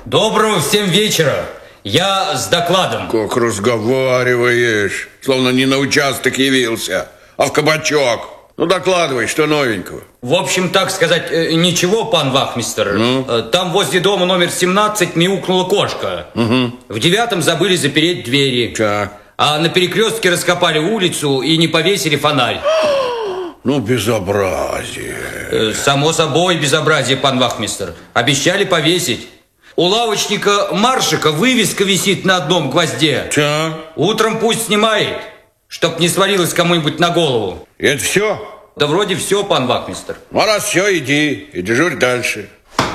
Доброго всем вечера. Я с докладом. Как разговариваешь, словно не на участок явился, а в кабачок. Ну, докладывай, что новенького. В общем, так сказать, ничего, пан вахмистр. Там возле дома номер 17 мяукнула кошка. В 9-м забыли запереть двери. Так. А на перекрестке раскопали улицу и не повесили фонарь. Ну, безобразие. Само собой, безобразие, пан вахмистр. Обещали повесить. У лавочника Маршика вывеска висит на одном гвозде. Так. Утром пусть снимает, чтоб не свалилось кому-нибудь на голову. И это все? Да вроде все, пан вахмистр. Ну, а раз все, иди и дежурь дальше.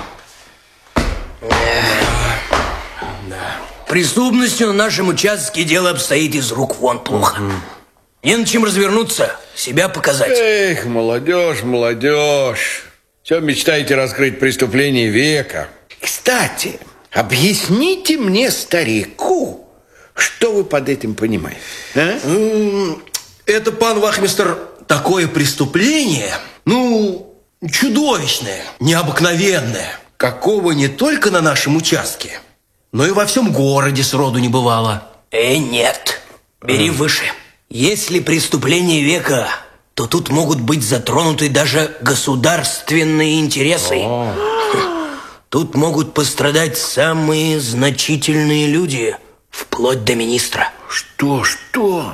Преступностью на нашем участке дело обстоит из рук вон плохо. Не на чем развернуться, себя показать. Эх, молодежь, молодежь. Все мечтаете раскрыть преступление века. Кстати, объясните мне, старику, что вы под этим понимаете? А? Это, пан вахмистр, такое преступление, чудовищное, необыкновенное, какого не только на нашем участке, но и во всем городе сроду не бывало. Нет, бери выше. Если преступление века, то тут могут быть затронуты даже государственные интересы. Тут могут пострадать самые значительные люди, вплоть до министра. Что?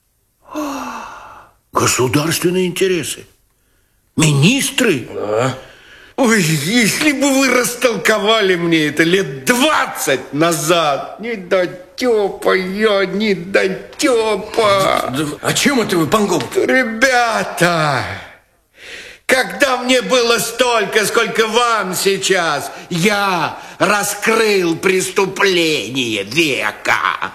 Государственные интересы? Министры? Да. Ой, если бы вы растолковали мне это лет 20 назад. Недотёпа я, недотёпа. О чем это вы, пан Голуб? Ребята, когда мне было столько, сколько вам сейчас, я раскрыл преступление века.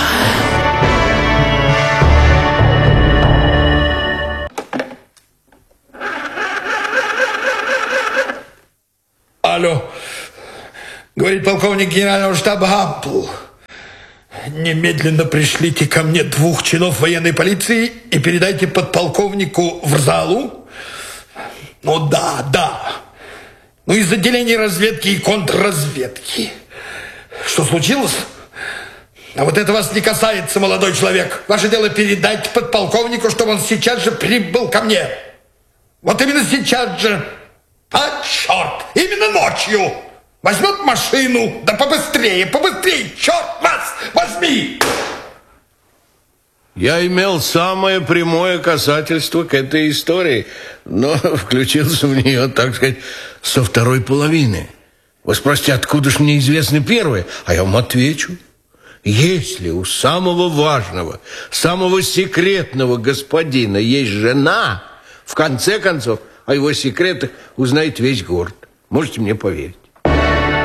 Алло, говорит полковник генерального штаба Гампл. Немедленно пришлите ко мне 2 чинов военной полиции и передайте подполковнику Врзалу. Ну да. Ну из отделения разведки и контрразведки. Что случилось? А вот это вас не касается, молодой человек. Ваше дело передать подполковнику, чтобы он сейчас же прибыл ко мне. Вот именно сейчас же. А, черт! Именно ночью! Возьмет машину, да побыстрее, черт вас возьми! Я имел самое прямое касательство к этой истории, но включился в нее, так сказать, со второй половины. Вы спросите, откуда ж мне известны первые? А я вам отвечу. Если у самого важного, самого секретного господина есть жена, в конце концов, о его секретах узнает весь город. Можете мне поверить.